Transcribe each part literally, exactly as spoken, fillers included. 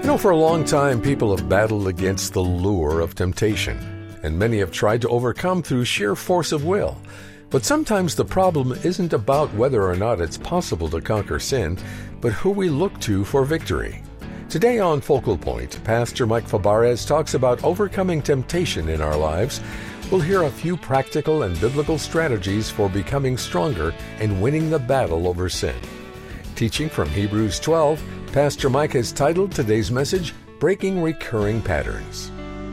You know, for a long time, people have battled against the lure of temptation, and many have tried to overcome through sheer force of will. But sometimes the problem isn't about whether or not it's possible to conquer sin, but who we look to for victory. Today on Focal Point, Pastor Mike Fabarez talks about overcoming temptation in our lives. We'll hear a few practical and biblical strategies for becoming stronger and winning the battle over sin. Teaching from Hebrews twelve, Pastor Mike has titled today's message, Breaking Recurring Patterns.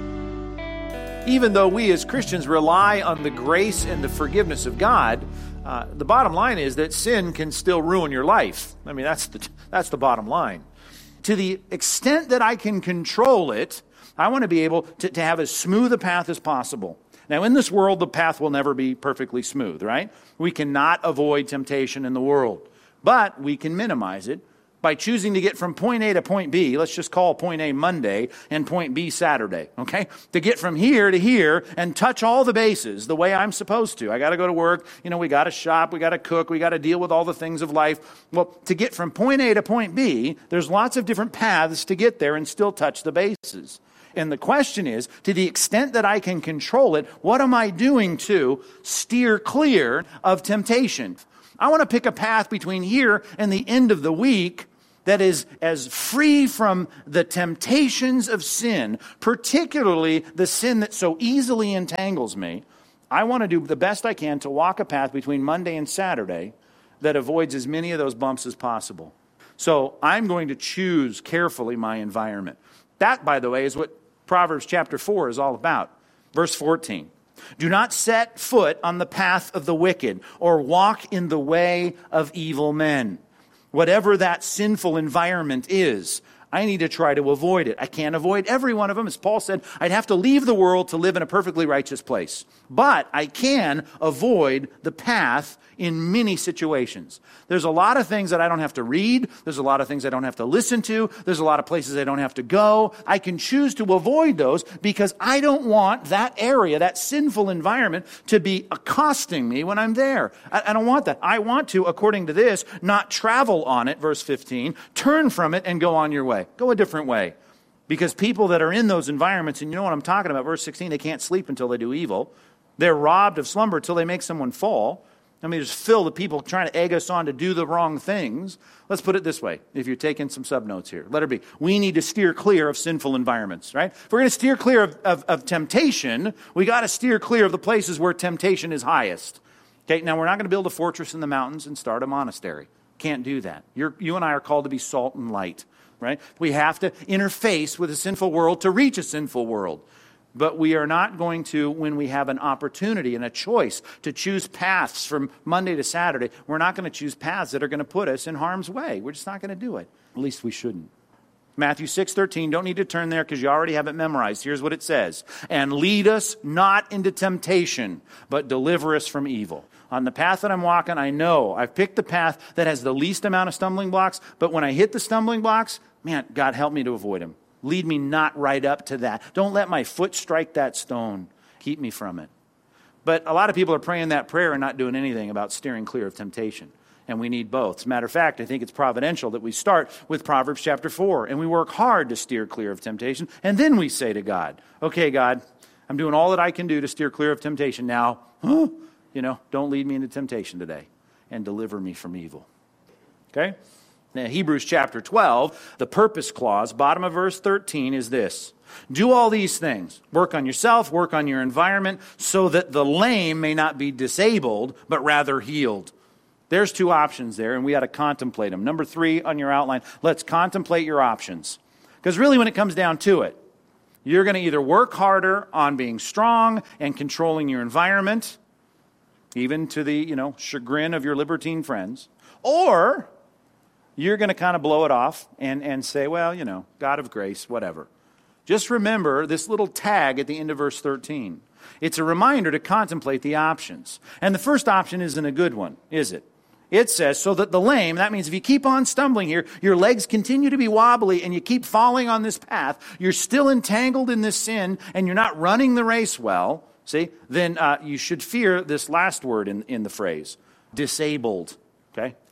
Even though we as Christians rely on the grace and the forgiveness of God, uh, the bottom line is that sin can still ruin your life. I mean, that's the, that's the bottom line. To the extent that I can control it, I want to be able to, to have as smooth a path as possible. Now, in this world, the path will never be perfectly smooth, right? We cannot avoid temptation in the world, but we can minimize it by choosing to get from point A to point B. Let's just call point A Monday and point B Saturday, okay? To get from here to here and touch all the bases the way I'm supposed to. I got to go to work. You know, we got to shop. We got to cook. We got to deal with all the things of life. Well, to get from point A to point B, there's lots of different paths to get there and still touch the bases. And the question is, to the extent that I can control it, what am I doing to steer clear of temptation? I want to pick a path between here and the end of the week that is as free from the temptations of sin, particularly the sin that so easily entangles me. I want to do the best I can to walk a path between Monday and Saturday that avoids as many of those bumps as possible. So I'm going to choose carefully my environment. That, by the way, is what Proverbs chapter four is all about. Verse fourteen. Do not set foot on the path of the wicked or walk in the way of evil men. Whatever that sinful environment is, I need to try to avoid it. I can't avoid every one of them. As Paul said, I'd have to leave the world to live in a perfectly righteous place. But I can avoid the path in many situations. There's a lot of things that I don't have to read. There's a lot of things I don't have to listen to. There's a lot of places I don't have to go. I can choose to avoid those because I don't want that area, that sinful environment, to be accosting me when I'm there. I, I don't want that. I want to, according to this, not travel on it, verse fifteen, turn from it and go on your way. Go a different way. Because people that are in those environments, and you know what I'm talking about, verse sixteen, they can't sleep until they do evil. They're robbed of slumber until they make someone fall. I mean, just fill the people trying to egg us on to do the wrong things. Let's put it this way, if you're taking some sub-notes here. Let it be. We need to steer clear of sinful environments, right? If we're going to steer clear of, of, of temptation, we got to steer clear of the places where temptation is highest. Okay, now we're not going to build a fortress in the mountains and start a monastery. Can't do that. You're, you and I are called to be salt and light, right? We have to interface with a sinful world to reach a sinful world. But we are not going to, when we have an opportunity and a choice to choose paths from Monday to Saturday, we're not going to choose paths that are going to put us in harm's way. We're just not going to do it. At least we shouldn't. Matthew six thirteen, don't need to turn there because you already have it memorized. Here's what it says. And lead us not into temptation, but deliver us from evil. On the path that I'm walking, I know I've picked the path that has the least amount of stumbling blocks, but when I hit the stumbling blocks, man, God help me to avoid them. Lead me not right up to that. Don't let my foot strike that stone. Keep me from it. But a lot of people are praying that prayer and not doing anything about steering clear of temptation. And we need both. As a matter of fact, I think it's providential that we start with Proverbs chapter four. And we work hard to steer clear of temptation. And then we say to God, okay, God, I'm doing all that I can do to steer clear of temptation. Now, huh, you know, don't lead me into temptation today. And deliver me from evil. Okay? Now, Hebrews chapter twelve, the purpose clause, bottom of verse thirteen is this. Do all these things. Work on yourself, work on your environment, so that the lame may not be disabled, but rather healed. There's two options there, and we got to contemplate them. Number three on your outline, let's contemplate your options. Because really when it comes down to it, you're going to either work harder on being strong and controlling your environment, even to the, you know, chagrin of your libertine friends, or you're going to kind of blow it off and, and say, well, you know, God of grace, whatever. Just remember this little tag at the end of verse thirteen. It's a reminder to contemplate the options. And the first option isn't a good one, is it? It says, so that the lame, that means if you keep on stumbling here, your legs continue to be wobbly and you keep falling on this path, you're still entangled in this sin and you're not running the race well, see, then uh, you should fear this last word in, in the phrase, disabled, okay?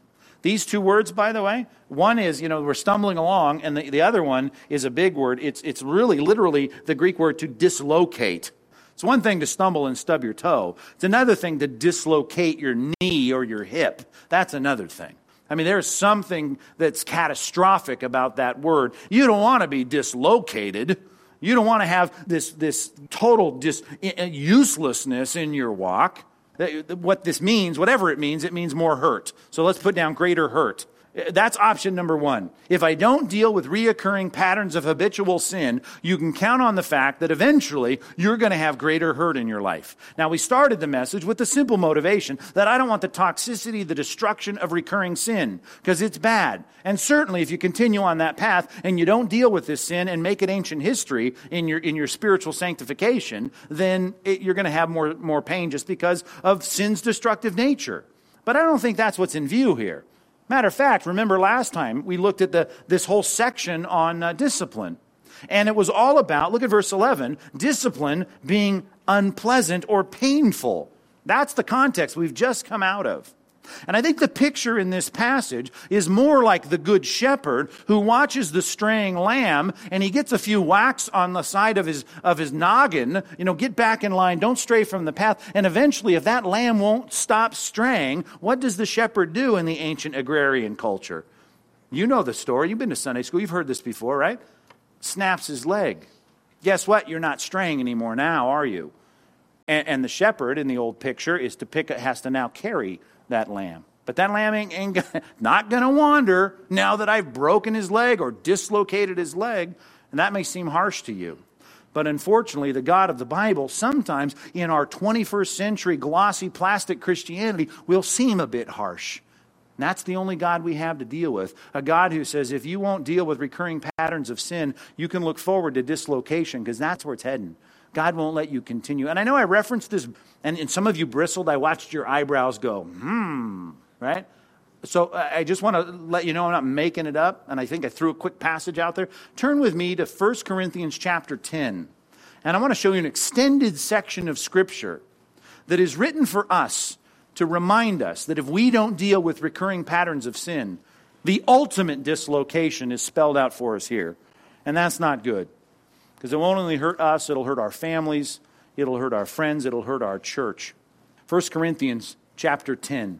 These two words, by the way, one is, you know, we're stumbling along, and the, the other one is a big word. It's, it's really literally the Greek word to dislocate. It's one thing to stumble and stub your toe. It's another thing to dislocate your knee or your hip. That's another thing. I mean, there's something that's catastrophic about that word. You don't want to be dislocated. You don't want to have this, this total dis, uselessness in your walk. What this means, whatever it means, it means more hurt. So let's put down greater hurt. That's option number one. If I don't deal with reoccurring patterns of habitual sin, you can count on the fact that eventually you're going to have greater hurt in your life. Now, we started the message with the simple motivation that I don't want the toxicity, the destruction of recurring sin, because it's bad. And certainly if you continue on that path and you don't deal with this sin and make it ancient history in your in your spiritual sanctification, then it, you're going to have more, more pain just because of sin's destructive nature. But I don't think that's what's in view here. Matter of fact, remember last time we looked at the this whole section on uh, discipline. And it was all about, look at verse eleven, discipline being unpleasant or painful. That's the context we've just come out of. And I think the picture in this passage is more like the good shepherd who watches the straying lamb and he gets a few whacks on the side of his of his noggin, you know, get back in line, don't stray from the path. And eventually, if that lamb won't stop straying, what does the shepherd do in the ancient agrarian culture? You know the story. You've been to Sunday school. You've heard this before, right? Snaps his leg. Guess what? You're not straying anymore now, are you? And, and the shepherd in the old picture is to pick has to now carry that lamb. But that lamb ain't, ain't not going to wander now that I've broken his leg or dislocated his leg. And that may seem harsh to you. But unfortunately, the God of the Bible, sometimes in our twenty-first century glossy plastic Christianity, will seem a bit harsh. And that's the only God we have to deal with. A God who says, if you won't deal with recurring patterns of sin, you can look forward to dislocation, because that's where it's heading. God won't let you continue. And I know I referenced this, and, and some of you bristled. I watched your eyebrows go, hmm, right? So I just want to let you know I'm not making it up, and I think I threw a quick passage out there. Turn with me to First Corinthians chapter ten, and I want to show you an extended section of Scripture that is written for us to remind us that if we don't deal with recurring patterns of sin, the ultimate dislocation is spelled out for us here, and that's not good. Because it won't only hurt us, it'll hurt our families, it'll hurt our friends, it'll hurt our church. First Corinthians chapter ten.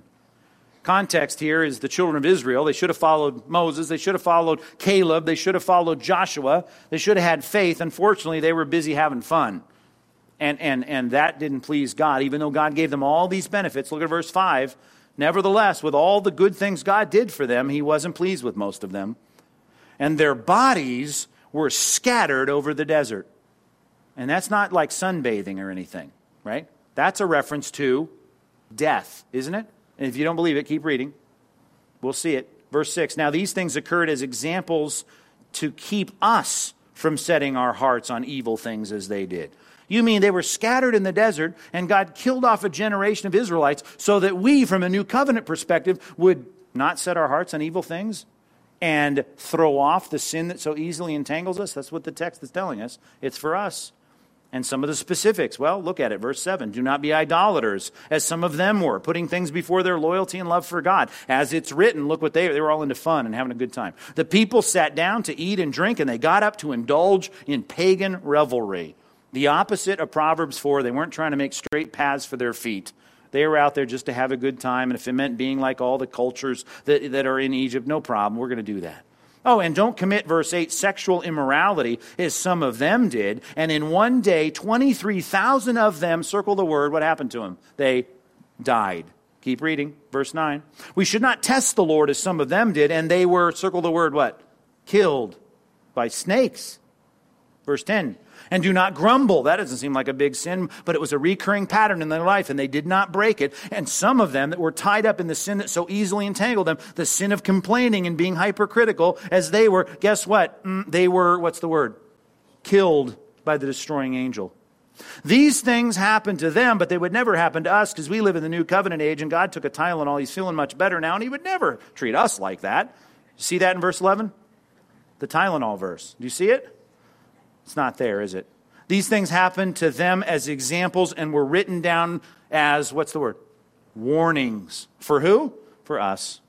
Context here is the children of Israel. They should have followed Moses. They should have followed Caleb. They should have followed Joshua. They should have had faith. Unfortunately, they were busy having fun. And, and, and that didn't please God, even though God gave them all these benefits. Look at verse five. Nevertheless, with all the good things God did for them, he wasn't pleased with most of them. And their bodies were scattered over the desert. And that's not like sunbathing or anything, right? That's a reference to death, isn't it? And if you don't believe it, keep reading. We'll see it. Verse six, now these things occurred as examples to keep us from setting our hearts on evil things as they did. You mean they were scattered in the desert and God killed off a generation of Israelites so that we, from a new covenant perspective, would not set our hearts on evil things and throw off the sin that so easily entangles us? That's what the text is telling us. It's for us. And some of the specifics, well, look at it. Verse seven, do not be idolaters, as some of them were, putting things before their loyalty and love for God. As it's written, look what they they were all into fun and having a good time. The people sat down to eat and drink, and they got up to indulge in pagan revelry. The opposite of Proverbs four, they weren't trying to make straight paths for their feet. They were out there just to have a good time, and if it meant being like all the cultures that, that are in Egypt, no problem, we're going to do that. Oh, and don't commit, verse eight, sexual immorality, as some of them did. And in one day, twenty-three thousand of them, circle the word, what happened to them? They died. Keep reading, verse nine. We should not test the Lord as some of them did, and they were, circle the word, what? Killed by snakes. Verse ten. And do not grumble. That doesn't seem like a big sin, but it was a recurring pattern in their life, and they did not break it. And some of them that were tied up in the sin that so easily entangled them, the sin of complaining and being hypercritical, as they were, guess what? They were, what's the word? Killed by the destroying angel. These things happened to them, but they would never happen to us because we live in the new covenant age, and God took a Tylenol. He's feeling much better now, and he would never treat us like that. See that in verse eleven? The Tylenol verse. Do you see it? It's not there, is it? These things happened to them as examples and were written down as, what's the word? Warnings. For who? For us.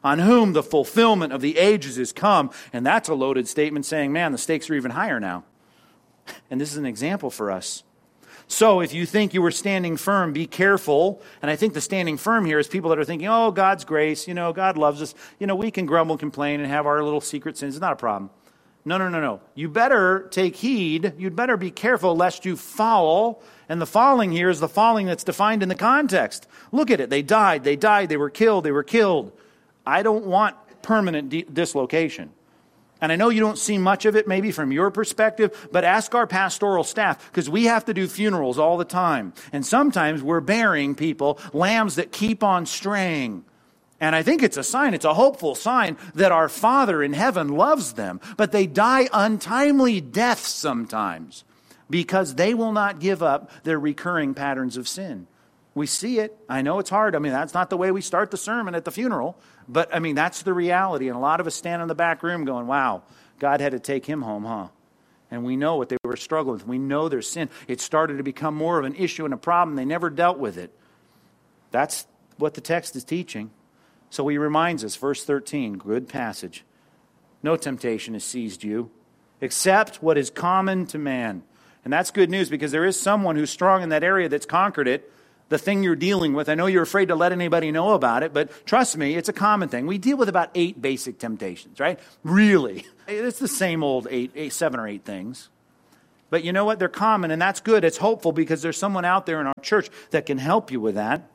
on whom the fulfillment of the ages is come. And that's a loaded statement saying, man, the stakes are even higher now. And this is an example for us. So if you think you were standing firm, be careful. And I think the standing firm here is people that are thinking, oh, God's grace, you know, God loves us. You know, we can grumble, complain, and have our little secret sins. It's not a problem. No, no, no, no. You better take heed. You'd better be careful lest you fall. And the falling here is the falling that's defined in the context. Look at it. They died. They died. They were killed. They were killed. I don't want permanent de- dislocation. And I know you don't see much of it maybe from your perspective, but ask our pastoral staff, because we have to do funerals all the time. And sometimes we're burying people, lambs that keep on straying. And I think it's a sign, it's a hopeful sign that our Father in heaven loves them. But they die untimely deaths sometimes because they will not give up their recurring patterns of sin. We see it. I know it's hard. I mean, that's not the way we start the sermon at the funeral. But, I mean, that's the reality. And a lot of us stand in the back room going, wow, God had to take him home, huh? And we know what they were struggling with. We know their sin. It started to become more of an issue and a problem. They never dealt with it. That's what the text is teaching. So he reminds us, verse thirteen, good passage. No temptation has seized you, except what is common to man. And that's good news, because there is someone who's strong in that area that's conquered it. The thing you're dealing with, I know you're afraid to let anybody know about it, but trust me, it's a common thing. We deal with about eight basic temptations, right? Really. It's the same old eight, eight, seven or eight things. But you know what? They're common, and that's good. It's hopeful because there's someone out there in our church that can help you with that.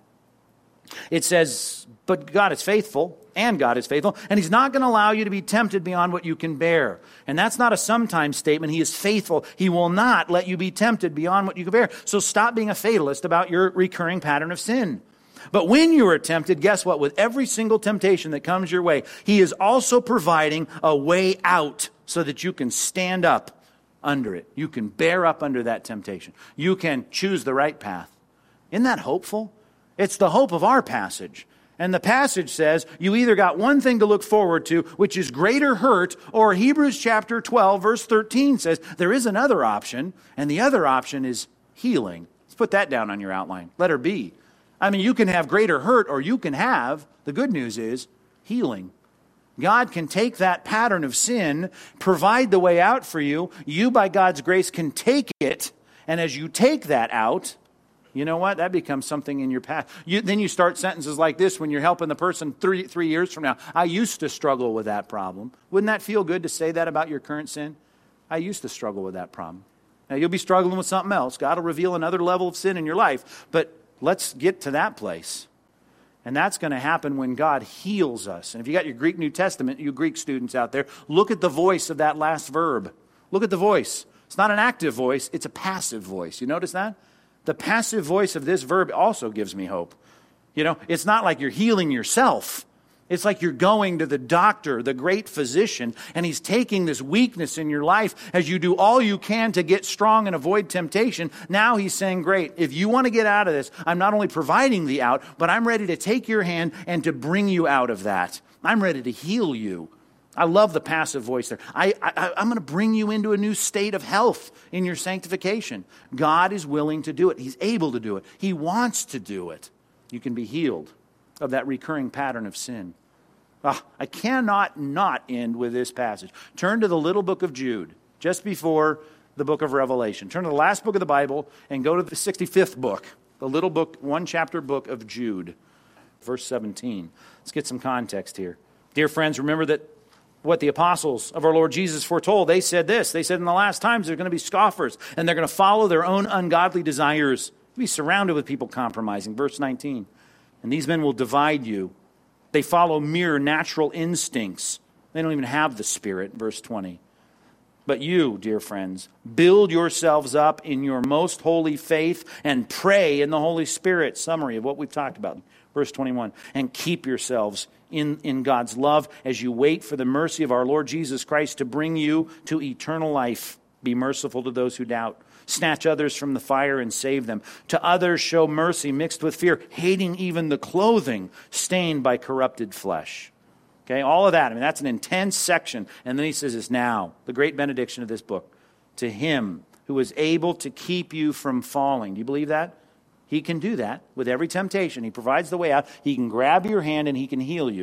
It says, but God is faithful, and God is faithful, and he's not going to allow you to be tempted beyond what you can bear. And that's not a sometimes statement. He is faithful. He will not let you be tempted beyond what you can bear. So stop being a fatalist about your recurring pattern of sin. But when you are tempted, guess what? With every single temptation that comes your way, he is also providing a way out so that you can stand up under it. You can bear up under that temptation. You can choose the right path. Isn't that hopeful? It's the hope of our passage. And the passage says you either got one thing to look forward to, which is greater hurt, or Hebrews chapter twelve, verse thirteen says there is another option, and the other option is healing. Let's put that down on your outline. Letter B. I mean, you can have greater hurt, or you can have, the good news is, healing. God can take that pattern of sin, provide the way out for you. You, by God's grace, can take it, and as you take that out, you know what? That becomes something in your past. You, then you start sentences like this when you're helping the person three, three years from now. I used to struggle with that problem. Wouldn't that feel good to say that about your current sin? I used to struggle with that problem. Now, you'll be struggling with something else. God will reveal another level of sin in your life. But let's get to that place. And that's going to happen when God heals us. And if you got your Greek New Testament, you Greek students out there, look at the voice of that last verb. Look at the voice. It's not an active voice. It's a passive voice. You notice that? The passive voice of this verb also gives me hope. You know, it's not like you're healing yourself. It's like you're going to the doctor, the great physician, and he's taking this weakness in your life as you do all you can to get strong and avoid temptation. Now he's saying, great, if you want to get out of this, I'm not only providing the out, but I'm ready to take your hand and to bring you out of that. I'm ready to heal you. I love the passive voice there. I, I, I'm going to bring you into a new state of health in your sanctification. God is willing to do it. He's able to do it. He wants to do it. You can be healed of that recurring pattern of sin. Ah, I cannot not end with this passage. Turn to the little book of Jude, just before the book of Revelation. Turn to the last book of the Bible and go to the sixty-fifth book, the little book, one chapter book of Jude, verse seventeen. Let's get some context here. Dear friends, remember that what the apostles of our Lord Jesus foretold. They said this. They said in the last times there are going to be scoffers, and they're going to follow their own ungodly desires. Be surrounded with people compromising. Verse nineteen. And these men will divide you. They follow mere natural instincts. They don't even have the Spirit. Verse twenty. But you, dear friends, build yourselves up in your most holy faith and pray in the Holy Spirit. Summary of what we've talked about. Verse twenty-one. And keep yourselves in, in God's love as you wait for the mercy of our Lord Jesus Christ to bring you to eternal life. Be merciful to those who doubt. Snatch others from the fire and save them. To others show mercy mixed with fear, hating even the clothing stained by corrupted flesh. Okay, all of that. I mean, that's an intense section. And then he says this now, the great benediction of this book. To him who is able to keep you from falling. Do you believe that? He can do that with every temptation. He provides the way out. He can grab your hand and he can heal you.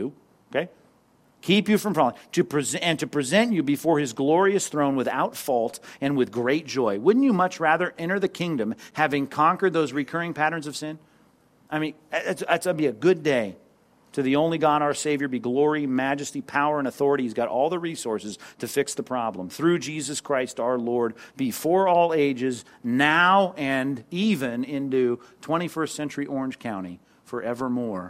Okay? Keep you from falling, to present, and to present you before his glorious throne without fault and with great joy. Wouldn't you much rather enter the kingdom having conquered those recurring patterns of sin? I mean, that's, that's going to be a good day. To the only God, our Savior, be glory, majesty, power, and authority. He's got all the resources to fix the problem. Through Jesus Christ our Lord, before all ages, now and even into twenty-first century Orange County, forevermore.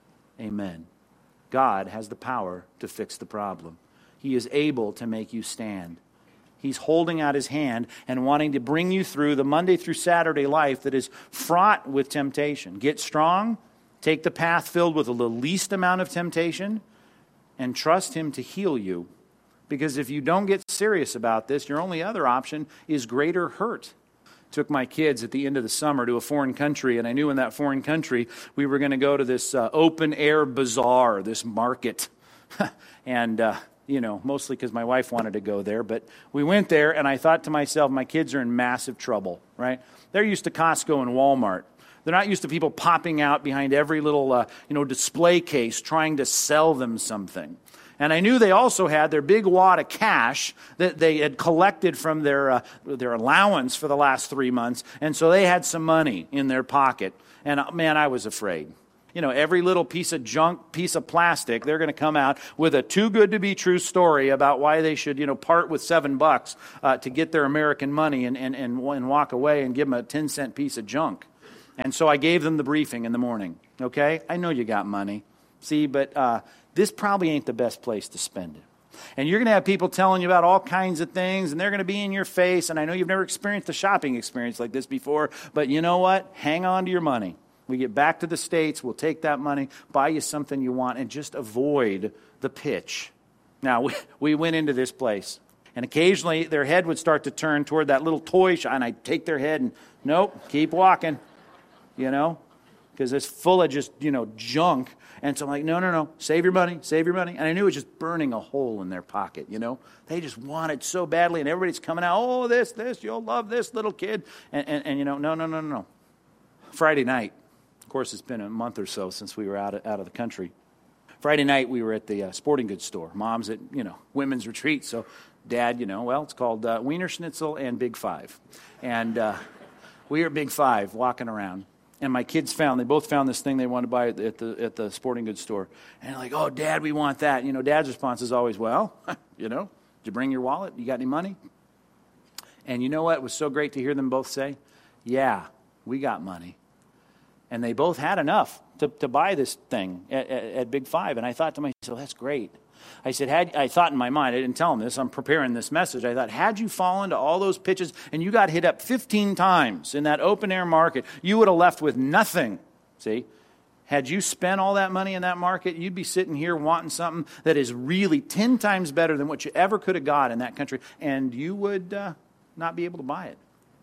Amen. God has the power to fix the problem. He is able to make you stand. He's holding out his hand and wanting to bring you through the Monday through Saturday life that is fraught with temptation. Get strong, take the path filled with the least amount of temptation, and trust him to heal you. Because if you don't get serious about this, your only other option is greater hurt. Took my kids at the end of the summer to a foreign country, and I knew in that foreign country we were going to go to this uh, open-air bazaar, this market. and, uh, you know, mostly because my wife wanted to go there. But we went there, and I thought to myself, my kids are in massive trouble, right? They're used to Costco and Walmart. They're not used to people popping out behind every little, uh, you know, display case trying to sell them something. And I knew they also had their big wad of cash that they had collected from their uh, their allowance for the last three months. And so they had some money in their pocket. And uh, man, I was afraid. You know, every little piece of junk, piece of plastic, they're going to come out with a too good to be true story about why they should, you know, part with seven bucks uh, to get their American money and, and, and, and walk away and give them a ten cent piece of junk. And so I gave them the briefing in the morning. Okay? I know you got money. See, but uh, this probably ain't the best place to spend it. And you're going to have people telling you about all kinds of things, and they're going to be in your face. And I know you've never experienced a shopping experience like this before, but you know what? Hang on to your money. We get back to the States, we'll take that money, buy you something you want, and just avoid the pitch. Now, we, we went into this place, and occasionally their head would start to turn toward that little toy shop, and I'd take their head and, nope, keep walking, you know, because it's full of just, you know, junk. And so I'm like, no, no, no, save your money, save your money. And I knew it was just burning a hole in their pocket, you know. They just wanted so badly, and everybody's coming out, oh, this, this, you'll love this little kid. And, and, and you know, no, no, no, no. Friday night, of course, it's been a month or so since we were out of, out of the country. Friday night, we were at the uh, sporting goods store. Mom's at, you know, women's retreat. So Dad, you know, well, it's called uh, Wiener Schnitzel and Big Five. And uh, we were at Big Five walking around. And my kids found, they both found this thing they wanted to buy at the, at the, at the sporting goods store. And they're like, oh, Dad, we want that. You know, Dad's response is always, well, you know, did you bring your wallet? You got any money? And you know what? It was so great to hear them both say, yeah, we got money. And they both had enough to, to buy this thing at, at, at Big Five. And I thought to myself, that's great. I said, had I thought in my mind, I didn't tell them this, I'm preparing this message. I thought, had you fallen to all those pitches and you got hit up fifteen times in that open-air market, you would have left with nothing. See? Had you spent all that money in that market, you'd be sitting here wanting something that is really ten times better than what you ever could have got in that country, and you would uh, not be able to buy it.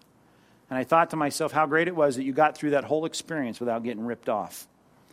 And I thought to myself how great it was that you got through that whole experience without getting ripped off.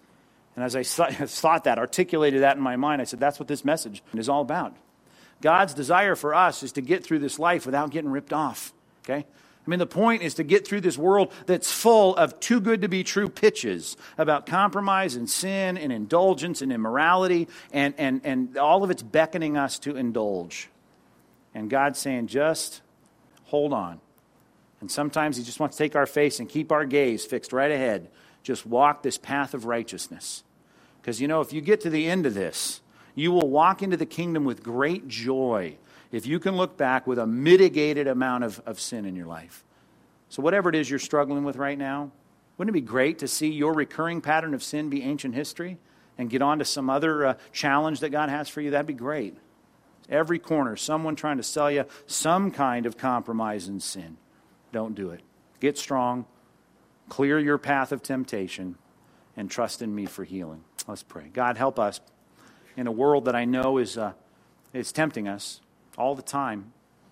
And as I thought that, articulated that in my mind, I said, that's what this message is all about. God's desire for us is to get through this life without getting ripped off. Okay? I mean, the point is to get through this world that's full of too good to be true pitches about compromise and sin and indulgence and immorality, and, and, and all of it's beckoning us to indulge. And God's saying, just hold on. And sometimes he just wants to take our face and keep our gaze fixed right ahead. Just walk this path of righteousness. Because, you know, if you get to the end of this, you will walk into the kingdom with great joy if you can look back with a mitigated amount of, of sin in your life. So whatever it is you're struggling with right now, wouldn't it be great to see your recurring pattern of sin be ancient history and get on to some other uh, challenge that God has for you? That'd be great. Every corner, someone trying to sell you some kind of compromise in sin. Don't do it. Get strong, clear your path of temptation, and trust in me for healing. Let's pray. God, help us in a world that I know is uh, is tempting us all the time.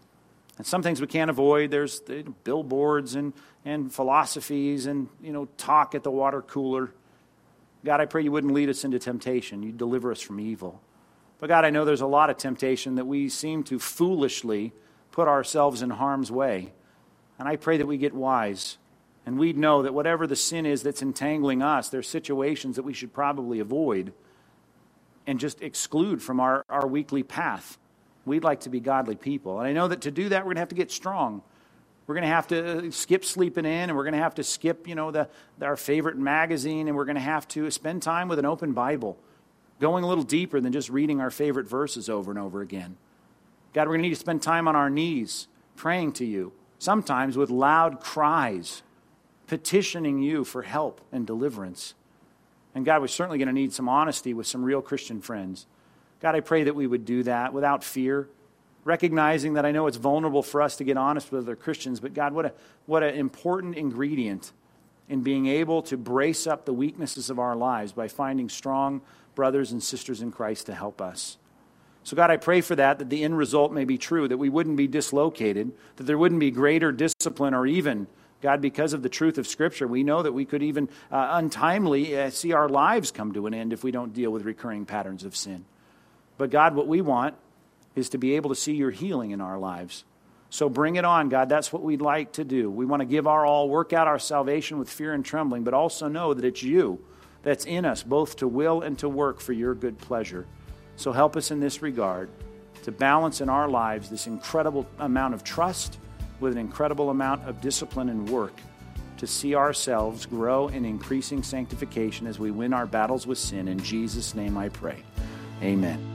And some things we can't avoid. There's the billboards and, and philosophies and, you know, talk at the water cooler. God, I pray you wouldn't lead us into temptation. You'd deliver us from evil. But God, I know there's a lot of temptation that we seem to foolishly put ourselves in harm's way. And I pray that we get wise. And we'd know that whatever the sin is that's entangling us, there's situations that we should probably avoid. and just exclude from our, our weekly path. We'd like to be godly people. And I know that to do that, we're going to have to get strong. We're going to have to skip sleeping in, and we're going to have to skip, you know, the, the our favorite magazine, and we're going to have to spend time with an open Bible, going a little deeper than just reading our favorite verses over and over again. God, we're going to need to spend time on our knees, praying to you, sometimes with loud cries, petitioning you for help and deliverance. And God, we're certainly going to need some honesty with some real Christian friends. God, I pray that we would do that without fear, recognizing that I know it's vulnerable for us to get honest with other Christians, but God, what a what an important ingredient in being able to brace up the weaknesses of our lives by finding strong brothers and sisters in Christ to help us. So God, I pray for that, that the end result may be true, that we wouldn't be dislocated, that there wouldn't be greater discipline, or even, God, because of the truth of Scripture, we know that we could even uh, untimely uh, see our lives come to an end if we don't deal with recurring patterns of sin. But God, what we want is to be able to see your healing in our lives. So bring it on, God. That's what we'd like to do. We want to give our all, work out our salvation with fear and trembling, but also know that it's you that's in us, both to will and to work for your good pleasure. So help us in this regard to balance in our lives this incredible amount of trust with an incredible amount of discipline and work to see ourselves grow in increasing sanctification as we win our battles with sin. In Jesus' name I pray. Amen.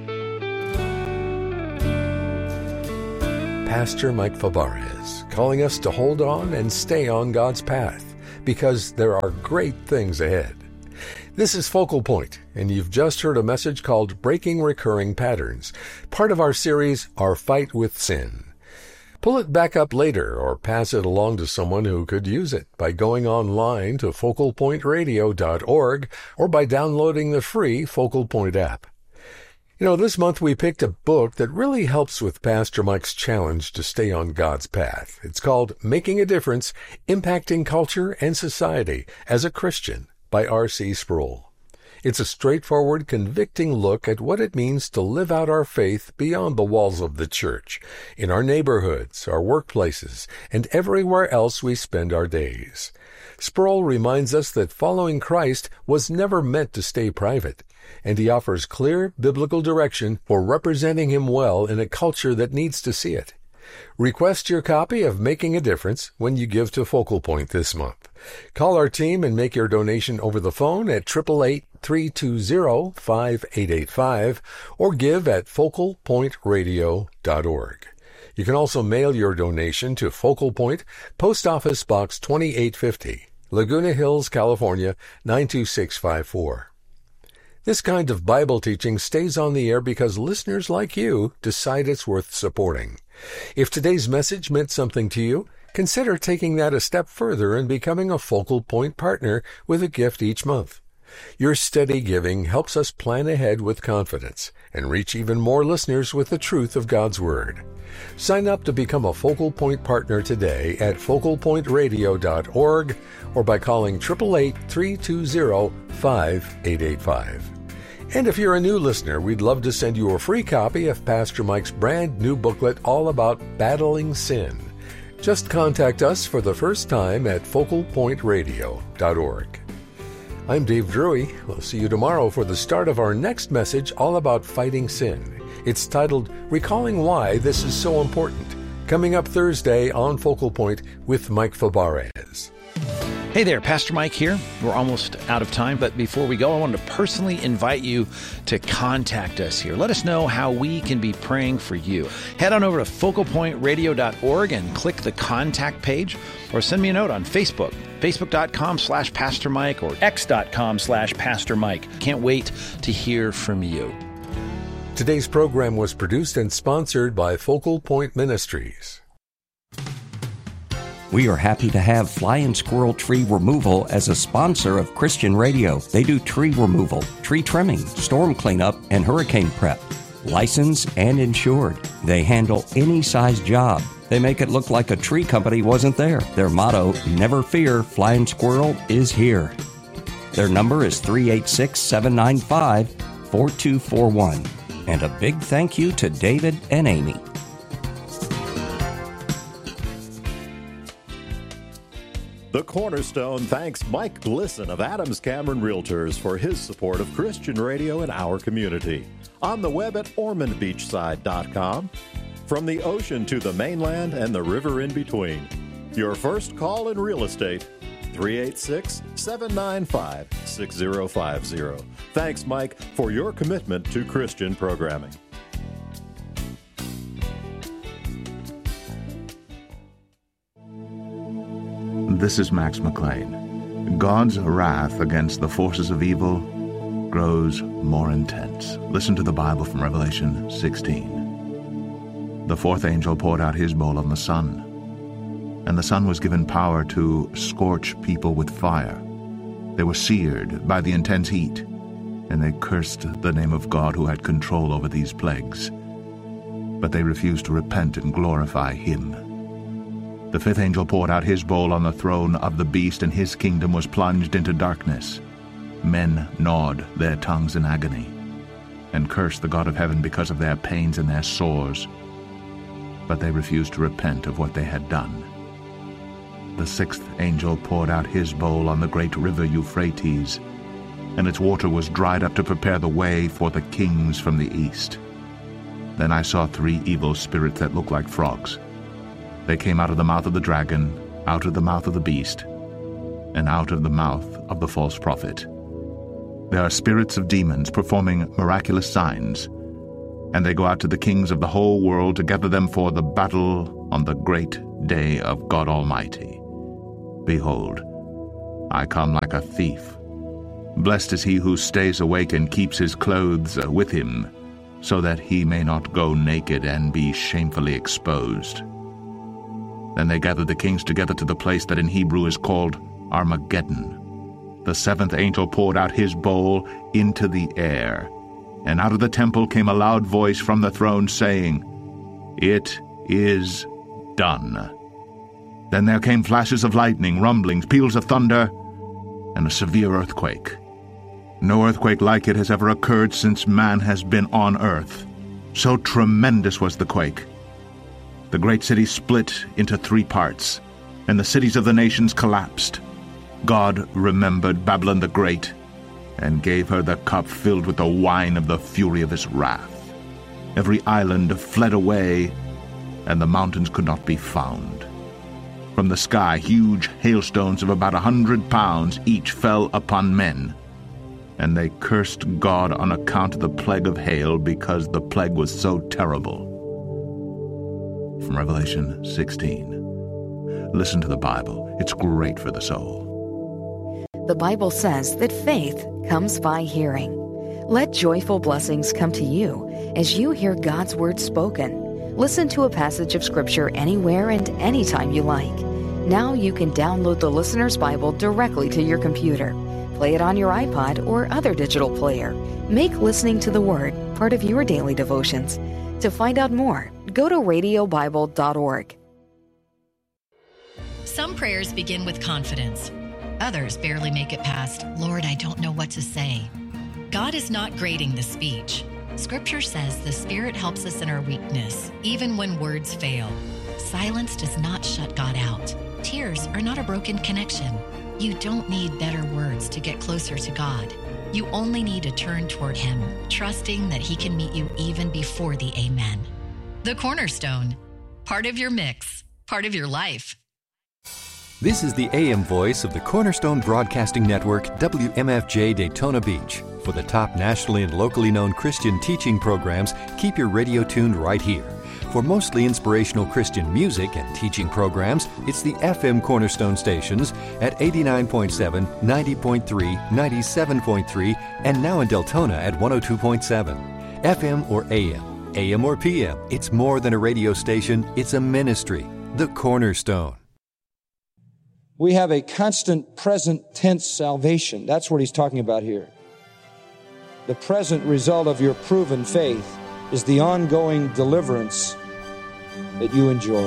Pastor Mike Fabarez, calling us to hold on and stay on God's path, because there are great things ahead. This is Focal Point, and you've just heard a message called Breaking Recurring Patterns, part of our series, Our Fight with Sin. Pull it back up later or pass it along to someone who could use it by going online to focal point radio dot org or by downloading the free Focal Point app. You know, this month we picked a book that really helps with Pastor Mike's challenge to stay on God's path. It's called Making a Difference, Impacting Culture and Society as a Christian by R C Sproul. It's a straightforward, convicting look at what it means to live out our faith beyond the walls of the church, in our neighborhoods, our workplaces, and everywhere else we spend our days. Sproul reminds us that following Christ was never meant to stay private, and he offers clear biblical direction for representing him well in a culture that needs to see it. Request your copy of Making a Difference when you give to Focal Point this month. Call our team and make your donation over the phone at eight eight eight, three two zero, five eight eight five or give at focal point radio dot org. You can also mail your donation to Focal Point, Post Office Box twenty-eight fifty, Laguna Hills, California, nine two six five four. This kind of Bible teaching stays on the air because listeners like you decide it's worth supporting. If today's message meant something to you, consider taking that a step further and becoming a Focal Point partner with a gift each month. Your steady giving helps us plan ahead with confidence and reach even more listeners with the truth of God's Word. Sign up to become a Focal Point partner today at focal point radio dot org or by calling eight eight eight, three two zero, five eight eight five. And if you're a new listener, we'd love to send you a free copy of Pastor Mike's brand new booklet all about battling sin. Just contact us for the first time at focal point radio dot org. I'm Dave Drury. We'll see you tomorrow for the start of our next message all about fighting sin. It's titled, Recalling Why This Is So Important, coming up Thursday on Focal Point with Mike Fabarez. Hey there, Pastor Mike here. We're almost out of time, but before we go, I wanted to personally invite you to contact us here. Let us know how we can be praying for you. Head on over to focal point radio dot org and click the contact page, or send me a note on Facebook, facebook.com slash Pastor Mike or x.com slash Pastor Mike. Can't wait to hear from you. Today's program was produced and sponsored by Focal Point Ministries. We are happy to have Fly and Squirrel Tree Removal as a sponsor of Christian Radio. They do tree removal, tree trimming, storm cleanup, and hurricane prep. Licensed and insured. They handle any size job. They make it look like a tree company wasn't there. Their motto, never fear, Fly and Squirrel is here. Their number is three eight six, seven nine five, four two four one. And a big thank you to David and Amy. The Cornerstone thanks Mike Glisson of Adams Cameron Realtors for his support of Christian radio in our community. On the web at ormond beachside dot com. From the ocean to the mainland and the river in between. Your first call in real estate, three eight six, seven nine five, six zero five zero. Thanks, Mike, for your commitment to Christian programming. This is Max McLean. God's wrath against the forces of evil grows more intense. Listen to the Bible from Revelation sixteen. The fourth angel poured out his bowl on the sun, and the sun was given power to scorch people with fire. They were seared by the intense heat, and they cursed the name of God who had control over these plagues. But they refused to repent and glorify him. The fifth angel poured out his bowl on the throne of the beast, and his kingdom was plunged into darkness. Men gnawed their tongues in agony, and cursed the God of heaven because of their pains and their sores. But they refused to repent of what they had done. The sixth angel poured out his bowl on the great river Euphrates, and its water was dried up to prepare the way for the kings from the east. Then I saw three evil spirits that looked like frogs. They came out of the mouth of the dragon, out of the mouth of the beast, and out of the mouth of the false prophet. They are spirits of demons performing miraculous signs, and they go out to the kings of the whole world to gather them for the battle on the great day of God Almighty. Behold, I come like a thief. Blessed is he who stays awake and keeps his clothes with him, so that he may not go naked and be shamefully exposed. Then they gathered the kings together to the place that in Hebrew is called Armageddon. The seventh angel poured out his bowl into the air, and out of the temple came a loud voice from the throne saying, "It is done." Then there came flashes of lightning, rumblings, peals of thunder, and a severe earthquake. No earthquake like it has ever occurred since man has been on earth. So tremendous was the quake. The great city split into three parts, and the cities of the nations collapsed. God remembered Babylon the Great, and gave her the cup filled with the wine of the fury of his wrath. Every island fled away, and the mountains could not be found. From the sky, huge hailstones of about a hundred pounds each fell upon men, and they cursed God on account of the plague of hail, because the plague was so terrible. From Revelation sixteen. Listen to the Bible. It's great for the soul. The Bible says that faith comes by hearing. Let joyful blessings come to you as you hear God's word spoken. Listen to a passage of Scripture anywhere and anytime you like. Now you can download the Listener's Bible directly to your computer. Play it on your iPod or other digital player. Make listening to the Word part of your daily devotions. To find out more, go to radio bible dot org. Some prayers begin with confidence. Others barely make it past, "Lord, I don't know what to say." God is not grading the speech. Scripture says the Spirit helps us in our weakness, even when words fail. Silence does not shut God out. Tears are not a broken connection. You don't need better words to get closer to God. You only need to turn toward Him, trusting that He can meet you even before the amen. The Cornerstone. Part of your mix. Part of your life. This is the A M voice of the Cornerstone Broadcasting Network, W M F J Daytona Beach. For the top nationally and locally known Christian teaching programs, keep your radio tuned right here. For mostly inspirational Christian music and teaching programs, it's the F M Cornerstone stations at eighty-nine point seven, ninety point three, ninety-seven point three, and now in Deltona at one oh two point seven. F M or A M, A M or P M, it's more than a radio station, it's a ministry. The Cornerstone. We have a constant present tense salvation. That's what he's talking about here. The present result of your proven faith is the ongoing deliverance that you enjoy.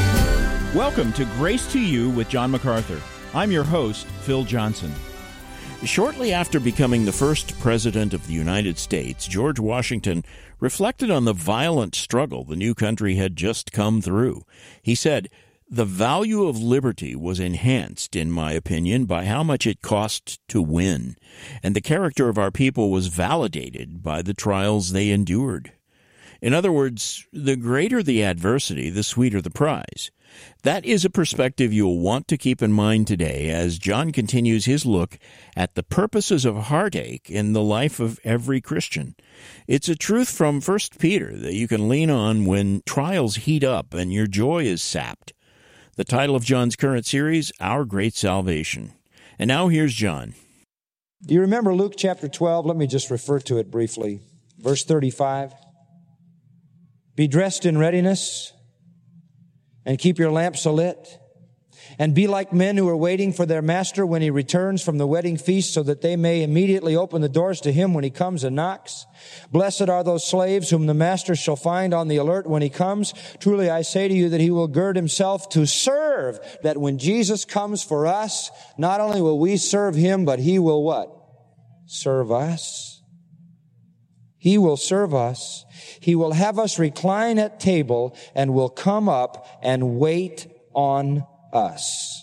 Welcome to Grace to You with John MacArthur. I'm your host, Phil Johnson. Shortly after becoming the first president of the United States, George Washington reflected on the violent struggle the new country had just come through. He said, "The value of liberty was enhanced, in my opinion, by how much it cost to win, and the character of our people was validated by the trials they endured." In other words, the greater the adversity, the sweeter the prize. That is a perspective you'll want to keep in mind today as John continues his look at the purposes of heartache in the life of every Christian. It's a truth from First Peter that you can lean on when trials heat up and your joy is sapped. The title of John's current series, Our Great Salvation. And now here's John. Do you remember Luke chapter twelve? Let me just refer to it briefly. Verse thirty-five. Be dressed in readiness, and keep your lamps alit, and be like men who are waiting for their master when he returns from the wedding feast, so that they may immediately open the doors to him when he comes and knocks. Blessed are those slaves whom the master shall find on the alert when he comes. Truly I say to you that he will gird himself to serve, that when Jesus comes for us, not only will we serve him, but he will what? Serve us. He will serve us. He will have us recline at table and will come up and wait on us.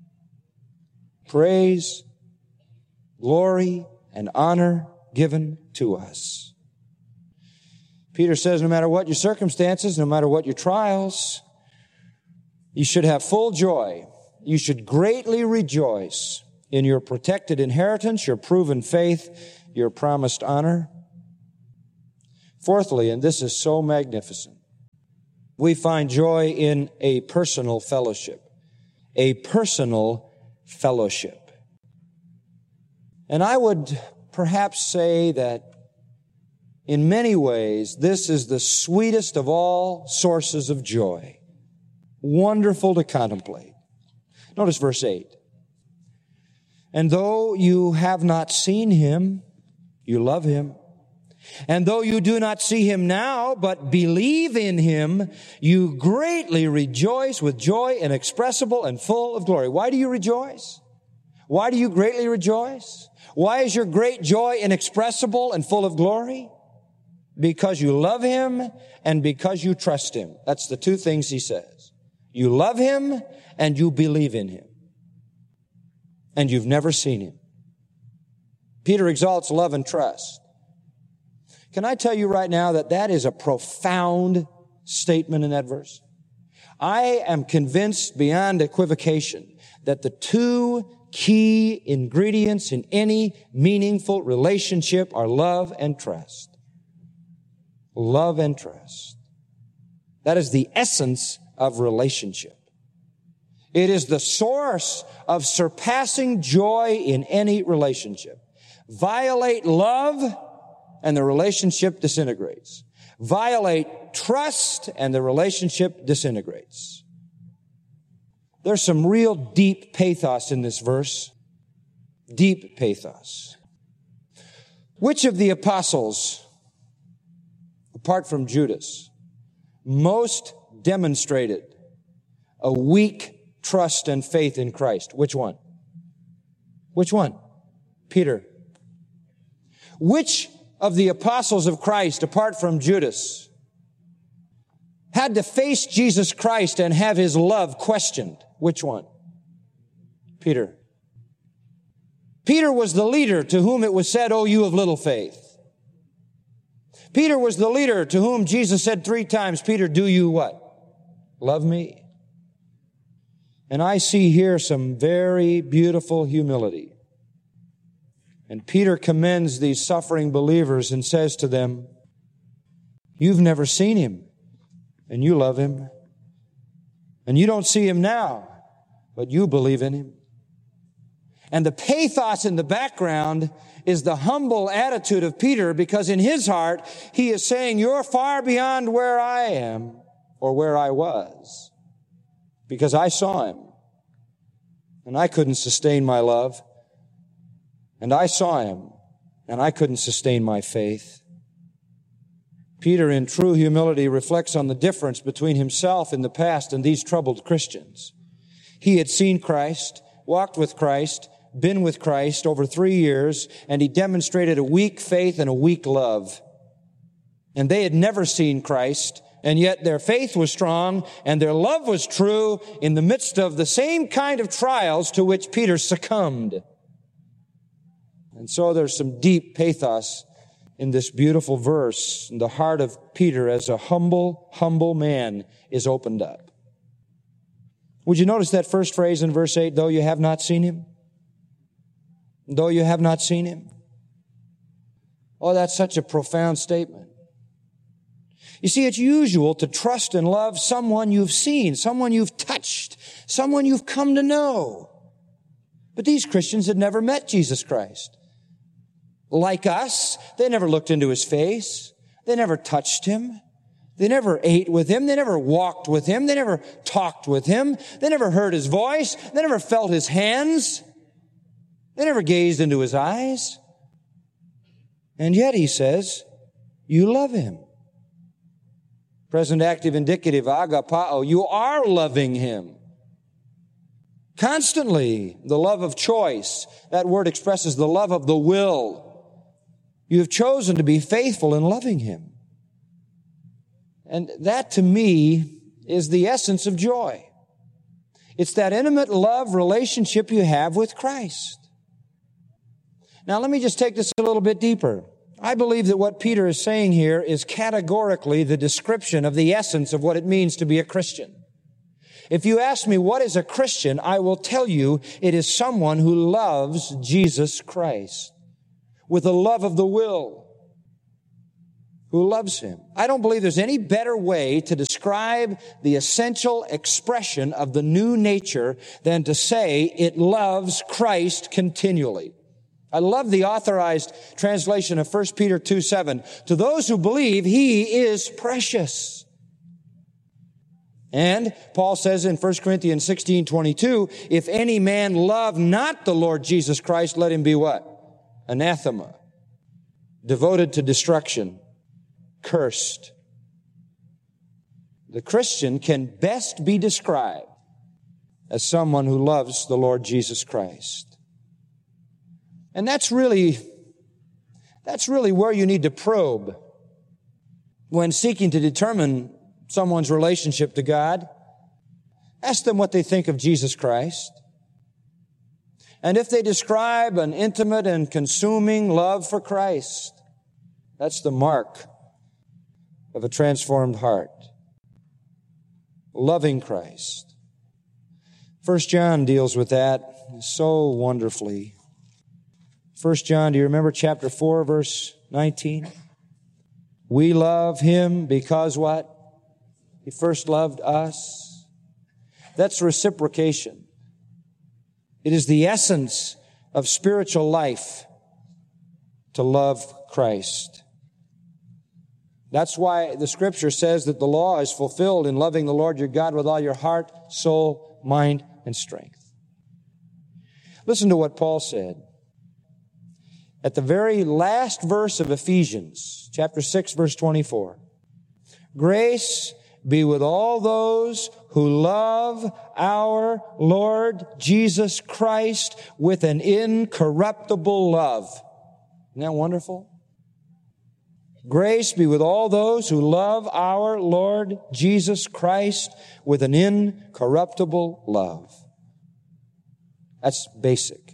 Praise, glory, and honor given to us. Peter says no matter what your circumstances, no matter what your trials, you should have full joy. You should greatly rejoice in your protected inheritance, your proven faith, your promised honor. Fourthly, and this is so magnificent, we find joy in a personal fellowship. A personal fellowship. And I would perhaps say that in many ways, this is the sweetest of all sources of joy. Wonderful to contemplate. Notice verse eight. And though you have not seen him, you love him. And though you do not see him now, but believe in him, you greatly rejoice with joy inexpressible and full of glory. Why do you rejoice? Why do you greatly rejoice? Why is your great joy inexpressible and full of glory? Because you love him and because you trust him. That's the two things he says. You love him and you believe in him. And you've never seen him. Peter exalts love and trust. Can I tell you right now that that is a profound statement in that verse? I am convinced beyond equivocation that the two key ingredients in any meaningful relationship are love and trust. Love and trust. That is the essence of relationship. It is the source of surpassing joy in any relationship. Violate love, and the relationship disintegrates. Violate trust, and the relationship disintegrates. There's some real deep pathos in this verse. Deep pathos. Which of the apostles, apart from Judas, most demonstrated a weak trust and faith in Christ? Which one? Which one? Peter. Which of the apostles of Christ, apart from Judas, had to face Jesus Christ and have his love questioned? Which one? Peter. Peter was the leader to whom it was said, "Oh, you of little faith." Peter was the leader to whom Jesus said three times, "Peter, do you what? Love me?" And I see here some very beautiful humility. And Peter commends these suffering believers and says to them, "You've never seen him, and you love him. And you don't see him now, but you believe in him." And the pathos in the background is the humble attitude of Peter, because in his heart, he is saying, "You're far beyond where I am or where I was, because I saw him, and I couldn't sustain my love. And I saw him, and I couldn't sustain my faith." Peter, in true humility, reflects on the difference between himself in the past and these troubled Christians. He had seen Christ, walked with Christ, been with Christ over three years, and he demonstrated a weak faith and a weak love. And they had never seen Christ, and yet their faith was strong and their love was true in the midst of the same kind of trials to which Peter succumbed. And so there's some deep pathos in this beautiful verse. The heart of Peter as a humble, humble man is opened up. Would you notice that first phrase in verse eight, though you have not seen him? Though you have not seen him. Oh, that's such a profound statement. You see, it's usual to trust and love someone you've seen, someone you've touched, someone you've come to know. But these Christians had never met Jesus Christ. Like us, they never looked into his face. They never touched him. They never ate with him. They never walked with him. They never talked with him. They never heard his voice. They never felt his hands. They never gazed into his eyes. And yet, he says, you love him. Present active indicative, agapao, you are loving him. Constantly, the love of choice. That word expresses the love of the will. You have chosen to be faithful in loving him. And that, to me, is the essence of joy. It's that intimate love relationship you have with Christ. Now, let me just take this a little bit deeper. I believe that what Peter is saying here is categorically the description of the essence of what it means to be a Christian. If you ask me what is a Christian, I will tell you it is someone who loves Jesus Christ with a love of the will, who loves him. I don't believe there's any better way to describe the essential expression of the new nature than to say it loves Christ continually. I love the authorized translation of First Peter two seven. To those who believe, he is precious. And Paul says in First Corinthians sixteen twenty-two, if any man love not the Lord Jesus Christ, let him be what? Anathema. Devoted to destruction. Cursed. The Christian can best be described as someone who loves the Lord Jesus Christ. And that's really, that's really where you need to probe when seeking to determine someone's relationship to God. Ask them what they think of Jesus Christ. And if they describe an intimate and consuming love for Christ, that's the mark of a transformed heart. Loving Christ. First John deals with that so wonderfully. First John, do you remember chapter four, verse nineteen? We love him because what? He first loved us. That's reciprocation. It is the essence of spiritual life to love Christ. That's why the Scripture says that the law is fulfilled in loving the Lord your God with all your heart, soul, mind, and strength. Listen to what Paul said. At the very last verse of Ephesians, chapter six, verse twenty-four. Grace be with all those who love our Lord Jesus Christ with an incorruptible love. Isn't that wonderful? Grace be with all those who love our Lord Jesus Christ with an incorruptible love. That's basic.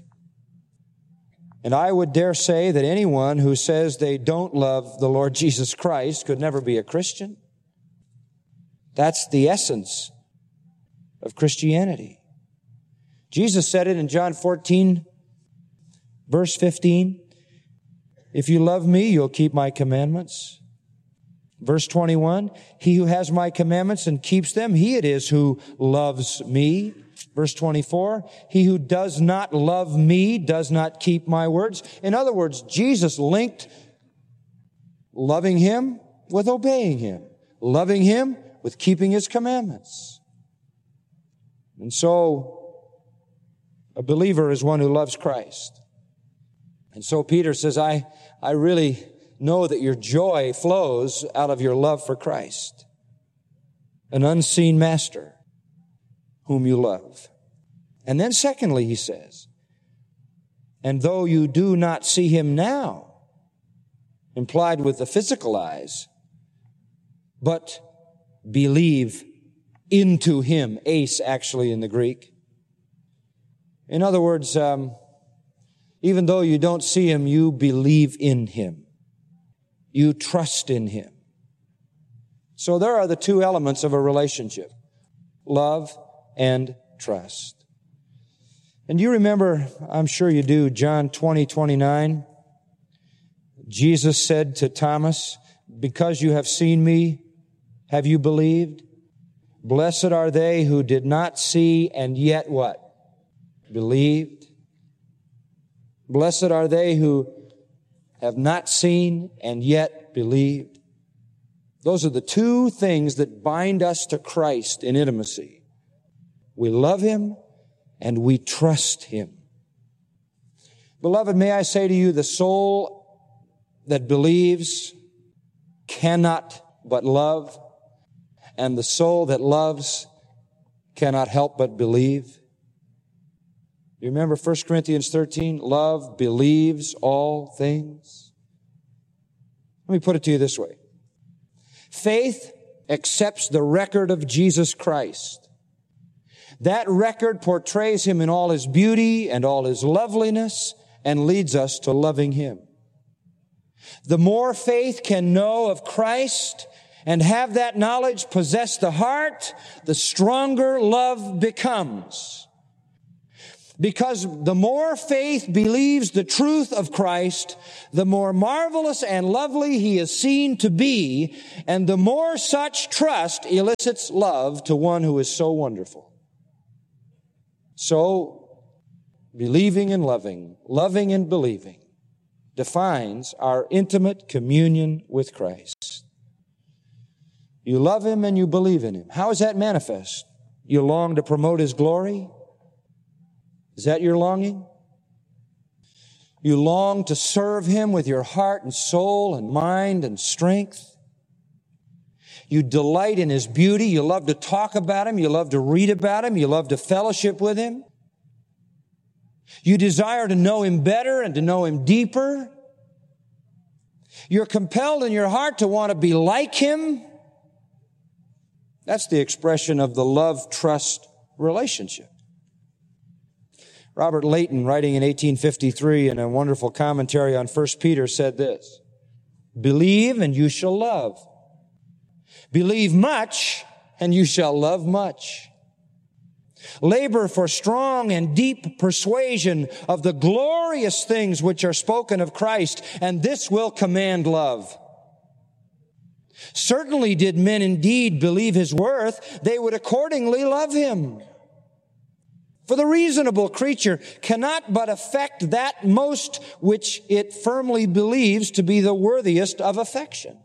And I would dare say that anyone who says they don't love the Lord Jesus Christ could never be a Christian. That's the essence of Christianity. Jesus said it in John fourteen, verse fifteen. If you love me, you'll keep my commandments. Verse twenty-one, he who has my commandments and keeps them, he it is who loves me. Verse twenty-four, he who does not love me does not keep my words. In other words, Jesus linked loving him with obeying him, loving him with keeping his commandments. And so, a believer is one who loves Christ. And so Peter says, I, I really know that your joy flows out of your love for Christ, an unseen master whom you love. And then secondly, he says, And though you do not see him now, implied with the physical eyes, but believe into him, eis actually in the Greek. In other words, um, even though you don't see him, you believe in him. You trust in him. So there are the two elements of a relationship, love and trust. And you remember, I'm sure you do, John twenty, twenty-nine. Jesus said to Thomas, because you have seen me, have you believed? Blessed are they who did not see and yet what? Believed. Blessed are they who have not seen and yet believed. Those are the two things that bind us to Christ in intimacy. We love him and we trust him. Beloved, may I say to you, the soul that believes cannot but love, and the soul that loves cannot help but believe. You remember First Corinthians thirteen? Love believes all things. Let me put it to you this way. Faith accepts the record of Jesus Christ. That record portrays him in all his beauty and all his loveliness and leads us to loving him. The more faith can know of Christ and have that knowledge possess the heart, the stronger love becomes. Because the more faith believes the truth of Christ, the more marvelous and lovely he is seen to be, and the more such trust elicits love to one who is so wonderful. So, believing and loving, loving and believing, defines our intimate communion with Christ. You love him and you believe in him. How is that manifest? You long to promote his glory? Is that your longing? You long to serve him with your heart and soul and mind and strength? You delight in his beauty. You love to talk about him. You love to read about him. You love to fellowship with him. You desire to know him better and to know him deeper. You're compelled in your heart to want to be like him. That's the expression of the love-trust relationship. Robert Leighton, writing in eighteen fifty-three in a wonderful commentary on First Peter, said this: believe and you shall love. Believe much and you shall love much. Labor for strong and deep persuasion of the glorious things which are spoken of Christ, and this will command love. Certainly did men indeed believe his worth, they would accordingly love him. For the reasonable creature cannot but affect that most which it firmly believes to be the worthiest of affection.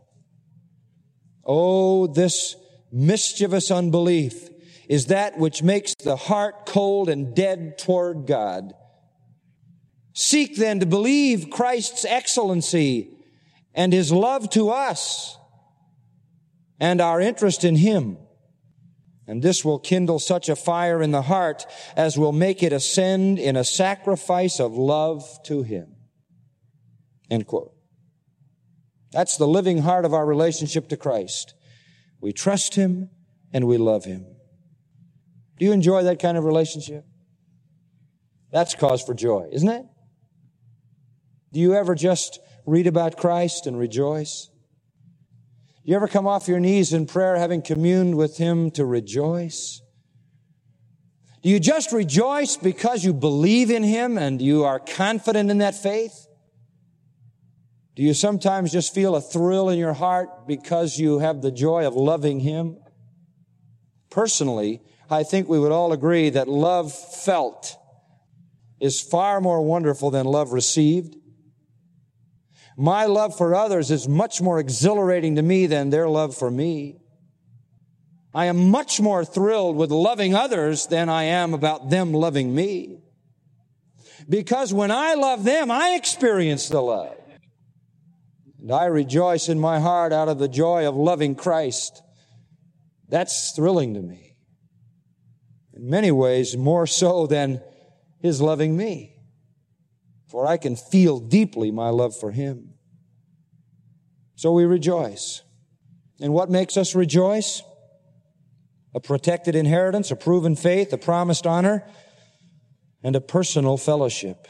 Oh, this mischievous unbelief is that which makes the heart cold and dead toward God. Seek then to believe Christ's excellency and his love to us and our interest in him. And this will kindle such a fire in the heart as will make it ascend in a sacrifice of love to him. End quote. That's the living heart of our relationship to Christ. We trust him and we love him. Do you enjoy that kind of relationship? That's cause for joy, isn't it? Do you ever just read about Christ and rejoice? You ever come off your knees in prayer having communed with him to rejoice? Do you just rejoice because you believe in him and you are confident in that faith? Do you sometimes just feel a thrill in your heart because you have the joy of loving him? Personally, I think we would all agree that love felt is far more wonderful than love received. My love for others is much more exhilarating to me than their love for me. I am much more thrilled with loving others than I am about them loving me. Because when I love them, I experience the love. And I rejoice in my heart out of the joy of loving Christ. That's thrilling to me. In many ways, more so than his loving me. for I can feel deeply my love for Him. So we rejoice. And what makes us rejoice? A protected inheritance, a proven faith, a promised honor, and a personal fellowship.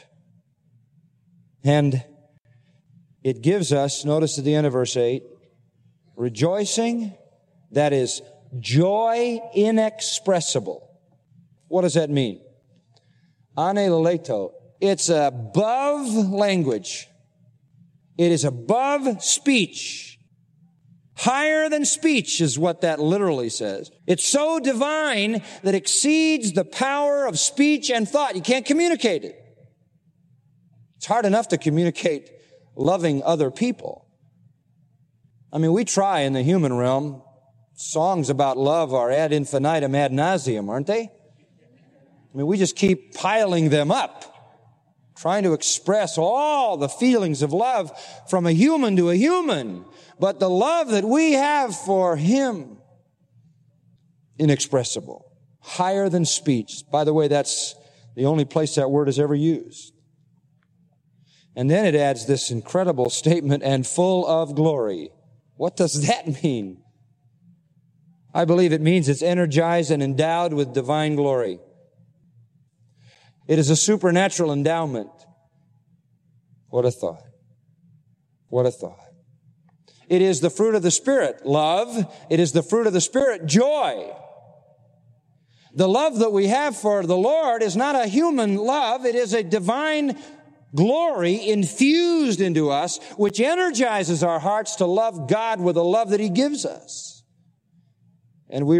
And it gives us, notice at the end of verse eight, rejoicing, that is joy inexpressible. What does that mean? Anelaleto. It's above language. It is above speech. Higher than speech is what that literally says. It's so divine that exceeds the power of speech and thought. You can't communicate it. It's hard enough to communicate loving other people. I mean, we try in the human realm. Songs about love are ad infinitum, ad nauseum, aren't they? I mean, we just keep piling them up, trying to express all the feelings of love from a human to a human. But the love that we have for Him, inexpressible, higher than speech. By the way, that's the only place that word is ever used. And then it adds this incredible statement, and full of glory. What does that mean? I believe it means it's energized and endowed with divine glory. It is a supernatural endowment. What a thought. What a thought. It is the fruit of the Spirit, love. It is the fruit of the Spirit, joy. The love that we have for the Lord is not a human love. It is a divine glory infused into us, which energizes our hearts to love God with the love that He gives us. And we